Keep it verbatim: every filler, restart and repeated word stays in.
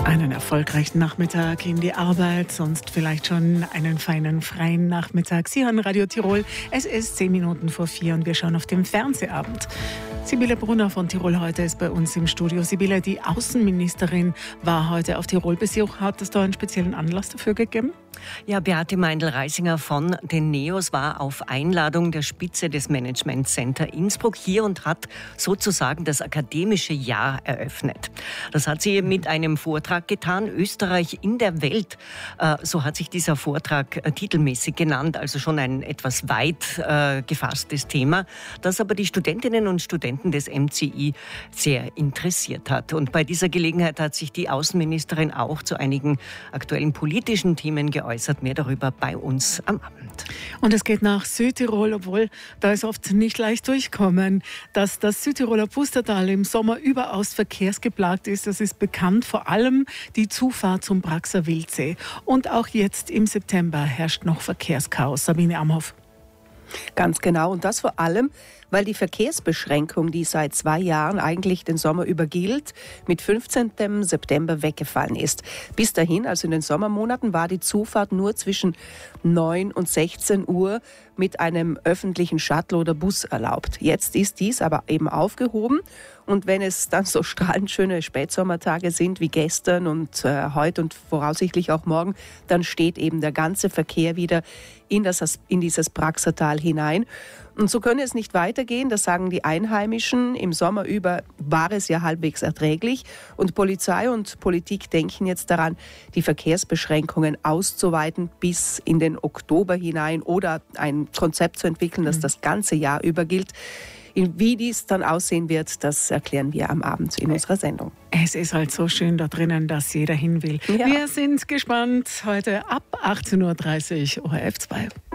Einen erfolgreichen Nachmittag in die Arbeit, sonst vielleicht schon einen feinen freien Nachmittag. Sie hören Radio Tirol. Es ist zehn Minuten vor vier und wir schauen auf den Fernsehabend. Sibylle Brunner von Tirol heute ist bei uns im Studio. Sibylle, die Außenministerin war heute auf Tirol-Besuch. Hat es da einen speziellen Anlass dafür gegeben? Ja, Beate Meindl-Reisinger von den NEOS war auf Einladung der Spitze des Management Center Innsbruck hier und hat sozusagen das akademische Jahr eröffnet. Das hat sie mit einem Vortrag getan, Österreich in der Welt. Äh, so hat sich dieser Vortrag äh, titelmäßig genannt, also schon ein etwas weit äh, gefasstes Thema, das aber die Studentinnen und Studenten des M C I sehr interessiert hat. Und bei dieser Gelegenheit hat sich die Außenministerin auch zu einigen aktuellen politischen Themen geäußert. Mehr darüber bei uns am Abend. Und es geht nach Südtirol, obwohl da ist oft nicht leicht durchkommen, dass das Südtiroler Pustertal im Sommer überaus verkehrsgeplagt ist. Das ist bekannt, vor allem die Zufahrt zum Braxer Wildsee. Und auch jetzt im September herrscht noch Verkehrschaos. Sabine Amhoff. Ganz genau. Und das vor allem, weil die Verkehrsbeschränkung, die seit zwei Jahren eigentlich den Sommer über gilt, mit fünfzehnten September weggefallen ist. Bis dahin, also in den Sommermonaten, war die Zufahrt nur zwischen neun und sechzehn Uhr mit einem öffentlichen Shuttle oder Bus erlaubt. Jetzt ist dies aber eben aufgehoben. Und wenn es dann so strahlend schöne Spätsommertage sind wie gestern und äh, heute und voraussichtlich auch morgen, dann steht eben der ganze Verkehr wieder in, das, in dieses Braxertal hinein. Und so könne es nicht weitergehen, das sagen die Einheimischen. Im Sommer über war es ja halbwegs erträglich. Und Polizei und Politik denken jetzt daran, die Verkehrsbeschränkungen auszuweiten bis in den Oktober hinein oder ein Konzept zu entwickeln, das das ganze Jahr über gilt. Wie dies dann aussehen wird, das erklären wir am Abend in unserer Sendung. Es ist halt so schön da drinnen, dass jeder hin will. Ja. Wir sind gespannt. Heute ab achtzehn Uhr dreißig O R F zwei.